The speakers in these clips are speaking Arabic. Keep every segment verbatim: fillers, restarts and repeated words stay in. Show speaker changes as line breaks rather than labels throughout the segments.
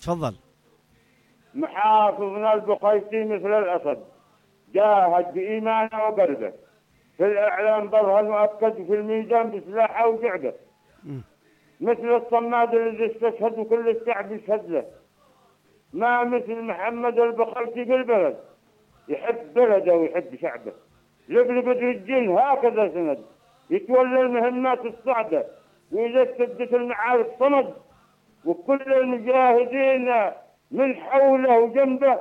تفضل.
محافظنا البخيتي مثل الأسد، جاهد بإيمانه وقلبه، في الإعلام برهن مؤكد، في الميدان بسلاحه وجعبه، مثل الصماد الذي استشهد وكل الشعب يشهد له. ما مثل محمد البخيتي بالبلد، يحب بلده ويحب شعبه. لبل بدر الدين هكذا سند، يتولى المهمات الصعبة، وإذا اشتدت المعارك صمد، وكل المجاهدين من حوله وجنبه،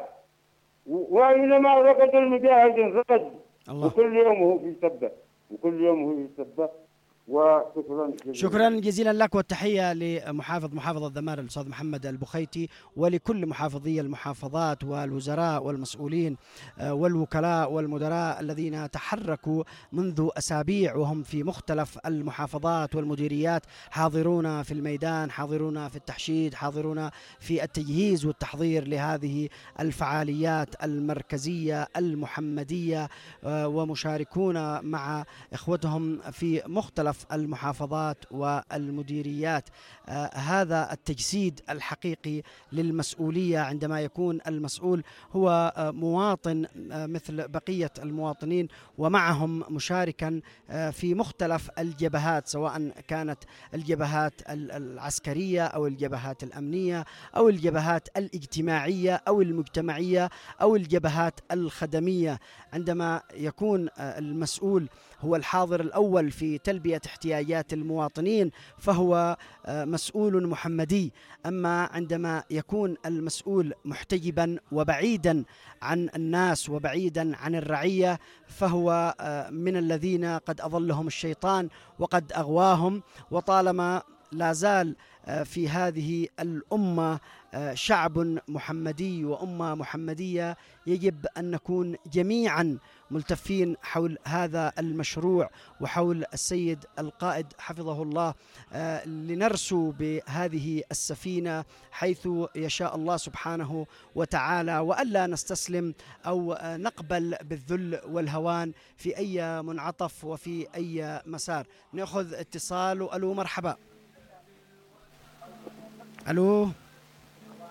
وأينما رقد المجاهدين رقد. الله. وكل يوم هو في سبه، وكل يوم هو في سبه. وشكرا جزيلا.
شكرا جزيلا لك، والتحية لمحافظ محافظة ذمار الأستاذ محمد البخيتي، ولكل محافظي المحافظات والوزراء والمسؤولين والوكلاء والمدراء الذين تحركوا منذ أسابيع وهم في مختلف المحافظات والمديريات، حاضرون في الميدان، حاضرون في التحشيد، حاضرون في التجهيز والتحضير لهذه الفعاليات المركزية المحمدية، ومشاركون مع إخوتهم في مختلف المحافظات والمديريات. آه هذا التجسيد الحقيقي للمسؤولية، عندما يكون المسؤول هو آه مواطن آه مثل بقية المواطنين، ومعهم مشاركا آه في مختلف الجبهات، سواء كانت الجبهات العسكرية أو الجبهات الأمنية أو الجبهات الاجتماعية أو المجتمعية أو الجبهات الخدمية. عندما يكون آه المسؤول هو الحاضر الأول في تلبية احتياجات المواطنين فهو مسؤول محمدي. أما عندما يكون المسؤول محتجبا وبعيدا عن الناس وبعيدا عن الرعية فهو من الذين قد أضلهم الشيطان وقد أغواهم. وطالما لا زال في هذه الأمة شعب محمدي وأمة محمدية، يجب أن نكون جميعا ملتفين حول هذا المشروع وحول السيد القائد حفظه الله، لنرسو بهذه السفينة حيث يشاء الله سبحانه وتعالى، وألا نستسلم أو نقبل بالذل والهوان في أي منعطف وفي أي مسار. نأخذ اتصال. ألو، مرحبا. ألو.